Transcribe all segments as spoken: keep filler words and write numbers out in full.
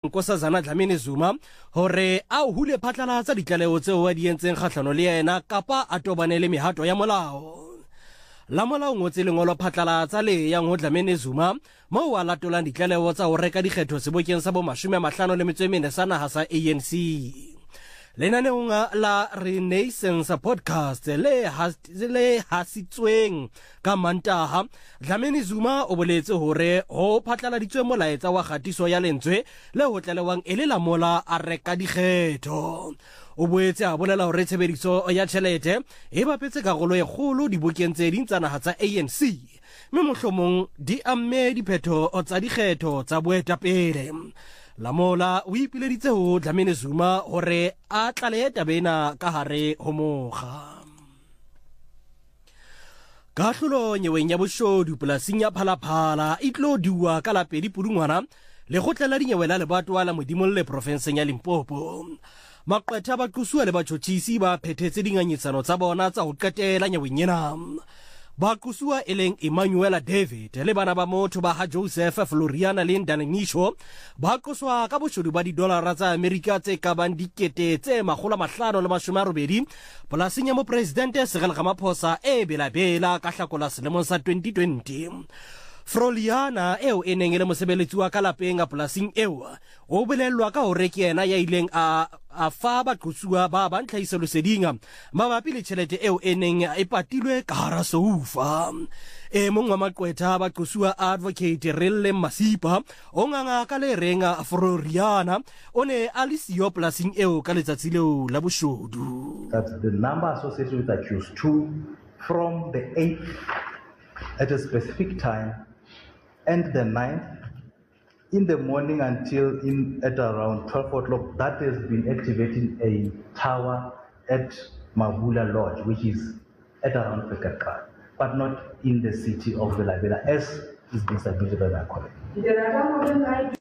Nkosazana Dlamini Zuma hore a hule phatlalatsa ditlaleo tseo a di entseng kgahlano le yena kapa a tobane le mehato ya molao. La molao ngotse lengolo phatlalatsa le yang ho Dlamini Zuma moo a latolang ditlaleo tsa ho reka dikgetho sebokeng sa bo mashome a mahlano le metso e mene sa naha sa A N C. Lenaneong la Renaissance podcast le le hasitsweng ka Mantaha, Dlamini Zuma o boletse hore ho phatlaladitswe molaetsa wa kgatiso ya lentswe le ho tlalewang e le la mola a reka dikgetho. O boetse a bolela hore tshebediso ya tjhelete e bapetse karolo e kgolo dibokeng tse ding tsa naha tsa A N C, mme mohlomong di amme diphetho tsa dikgetho tsa boetapele. Lamola o ipileditse ho Dlamini Zuma hore a tlalehe tabena ka hare ho mokga. Kahlolo nyeweng ya boshodu polasing ya Phalaphala e tlo diwa ka la pedi Pudungwana le kgotla la dinyewe la lebatowa la Modimolle le profenseng ya Limpopo. Maqwetha ba qosua le batjhotjhisi ba phethetse dinganyetsano tsa bona tsa ho qetela nyeweng ena. Ba qosua eleng Emmanuel David le bana ba motho ba ha Joseph Floriana le Ndanisho ba qoswa ka boshodu ba didolara tsa Amerika tse ka bang dikete tse makgolo a mahlano le mashome a robedi polasing ya mopresidente Cyril Ramaphosa e belabela ka Hlakola selemong sa twenty twenty. Froliana eo e neng e le mosebeletsi wa ka lapeng a polasing eo o bolellwa ka hore ke yena ya ileng a a fa ba qosua ba ba ntlhahiso lesedinga mabapi le tjhelete eo e neng e patilwe ka hara soufa. E mong wa maqwetha ba qosua advocate Rille Masipa o nganga ka le renga Froliana o ne a le siyo polasing eo ka letsatsi leo la boshodu. That the number associated with accused two from the eighth at a specific time and the ninth in the morning until in at around twelve o'clock, that has been activating a tower at Mavula Lodge, which is at around Pekaka, but not in the city of Belabela, as is being submitted by my colleague.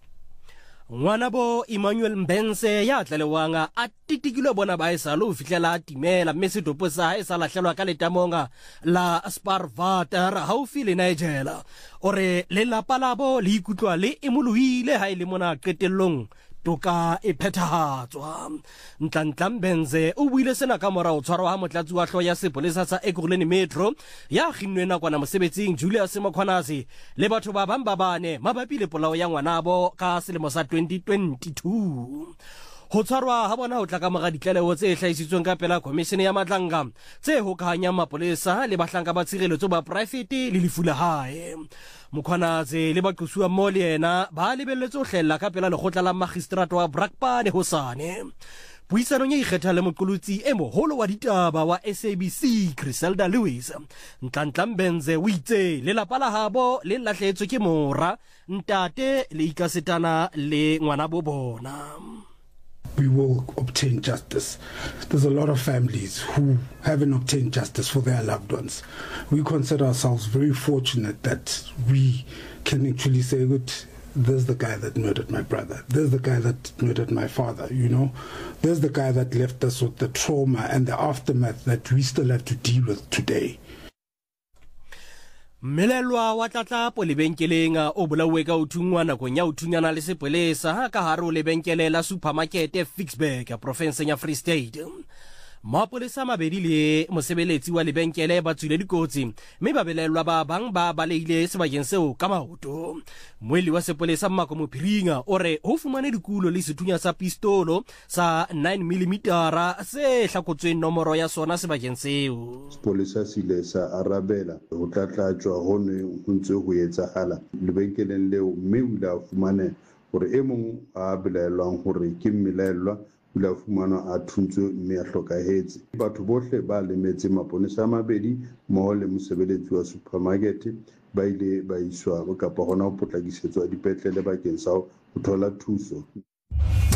Ngwanabo Emmanuel Mbense ya tlalewanga a titikilwe bona ba e salo fihlela timela mme setopo sa e sala hlelwa ka letamonga la Sparvater haufi le Nigeria. Ore le lapa labo le ikutlwa le emoluhile ha ile mona qetellong toka e phethahatswa. Ntantla Mbenze o buile sena ka mora o tshwarwa ha motlatsi wa hloho ya sepolesa sa Ekurhuleni Metro ya kginnwe nakwana mosebetsing Julius Mokhwanazi le batho ba bang ba bane mabapi le polao ya ngwanabo ka selemo sa twenty twenty-two. Ho tshwarwa ha bona ho tla ka mora ditlaleo tse hlahisitsweng ka pela komishene ya matlanga tse hokahanyang mapolesa le bahlanka ba tshireletso ba private le lefu la hae. Mokhwanazi le baqosua mo le yena ba lebelletse ho hlella ka pela lekgotla la magistrate wa Brakpan hosane. Puisanong e ikgetha le moqolotsi e moholo wa ditaba wa S A B C Griselda Lewis, Ntantla Mbenze o itse le lapa la habo le lahlehetswe ke mora ntate le ikasetana le ngwana bo bona. We will obtain justice. There's a lot of families who haven't obtained justice for their loved ones. We consider ourselves very fortunate that we can actually say, good, there's the guy that murdered my brother. There's the guy that murdered my father, you know. There's the guy that left us with the trauma and the aftermath that we still have to deal with today. Melelwa wa tlatlapo lebenkeleng o bolawe ka uthungwa nakong ya uthunyana le sepolesa ka hare ho lebenkele la supermarket Fixburg profenseng ya Free State. Mapolesa mabedi le mosebeletsi wa lebenkele ba tswile dikotsi mme ba belelwa ba bang ba baleile sebakeng seo ka maoto. Moeli wa sepolesa Mmako Mophiringa o re ho fumane dikulo le sethunya sa pistolo sa nine millimeter se hlakotsweng nomoro ya sona sebakeng seo. Sepolesa se ile sa arabela ho tlatlatswa ho ne ho ntse ho etsahala lebenkeleng leo mme o ile a fumane hore e mong a belaelwang hore ke mmelaelwa la fumana a thuntswe mme a hlokahetse. Batho bohle ba lemetse maponesa a mabedi mmoho le mosebeletsi wa supermarket ba ile ba iswa kapa hona ho potlakisetswa dipetlele bakeng sa ho thola thuso.